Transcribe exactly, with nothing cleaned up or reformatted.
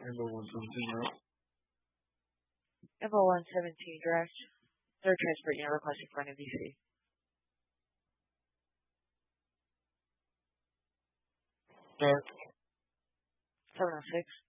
Info one seventeen, right? Info one seventeen draft. Third transport unit requesting for an M V C. Start. seven oh six.